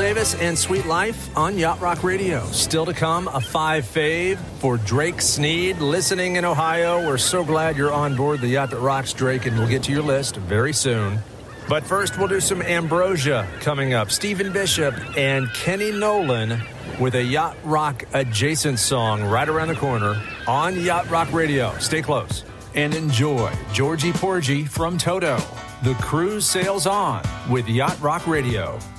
Davis and Sweet Life on Yacht Rock Radio. Still to come, a 5 fave for Drake Sneed. Listening in Ohio, we're so glad you're on board the yacht that rocks, Drake, and we'll get to your list very soon. But first, we'll do some Ambrosia coming up. Stephen Bishop and Kenny Nolan with a Yacht Rock adjacent song right around the corner on Yacht Rock Radio. Stay close and enjoy Georgie Porgy from Toto. The cruise sails on with Yacht Rock Radio.